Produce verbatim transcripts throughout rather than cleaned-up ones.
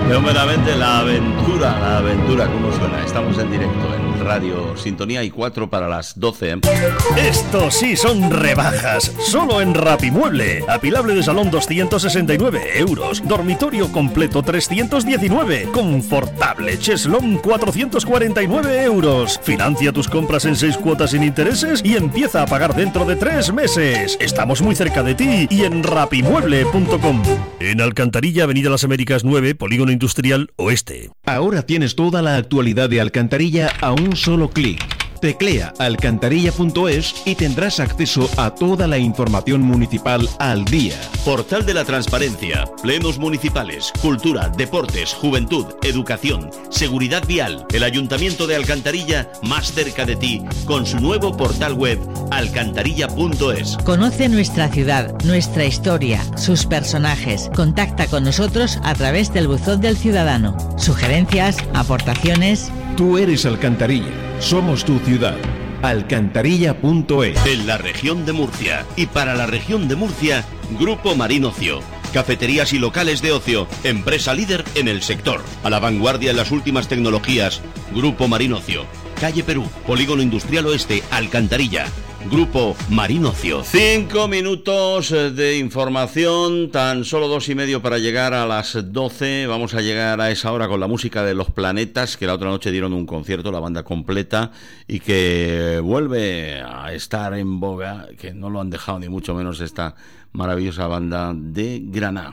Yo meramente la aventura, la aventura, ¿cómo suena? Estamos en directo en Radio Sintonía y cuatro para las doce. Esto sí son rebajas, solo en Rapimueble. Apilable de salón doscientos sesenta y nueve euros, dormitorio completo trescientos diecinueve, confortable cheslón cuatrocientos cuarenta y nueve euros. Financia tus compras en seis cuotas sin intereses y empieza a pagar dentro de tres meses. Estamos muy cerca de ti y en rapimueble punto com. En Alcantarilla, Avenida Las Américas nueve, Polígono Industrial Oeste. Ahora tienes toda la actualidad de Alcantarilla a un solo clic. Teclea alcantarilla punto es y tendrás acceso a toda la información municipal al día. Portal de la Transparencia, plenos municipales, cultura, deportes, juventud, educación, seguridad vial. El Ayuntamiento de Alcantarilla más cerca de ti con su nuevo portal web alcantarilla punto es. Conoce nuestra ciudad, nuestra historia, sus personajes. Contacta con nosotros a través del buzón del ciudadano. Sugerencias, aportaciones. Tú eres Alcantarilla, somos tu ciudad. alcantarilla punto es. En la región de Murcia y para la región de Murcia, Grupo Marín Ocio. Cafeterías y locales de ocio, empresa líder en el sector. A la vanguardia en las últimas tecnologías, Grupo Marín Ocio. Calle Perú, Polígono Industrial Oeste, Alcantarilla. Grupo Marín Ocio. Cinco minutos de información, tan solo dos y medio para llegar a las doce. Vamos a llegar a esa hora con la música de Los Planetas, que la otra noche dieron un concierto, la banda completa, y que vuelve a estar en boga, que no lo han dejado ni mucho menos esta maravillosa banda de Granada.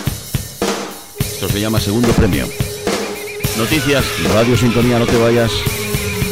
Esto se llama Segundo Premio. Noticias, Radio Sintonía, no te vayas.